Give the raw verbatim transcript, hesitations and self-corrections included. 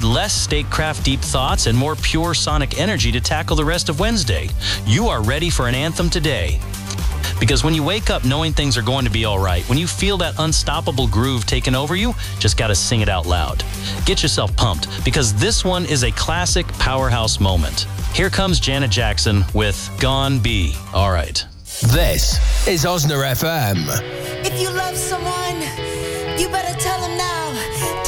less Statecraft deep thoughts and more pure sonic energy to tackle the rest of Wednesday. You are ready for an anthem today. Because when you wake up knowing things are going to be all right, when you feel that unstoppable groove taking over you, just got to sing it out loud. Get yourself pumped, because this one is a classic powerhouse moment. Here comes Janet Jackson with Gone Be All Right. This is Osna F M. If you love someone, you better tell them now.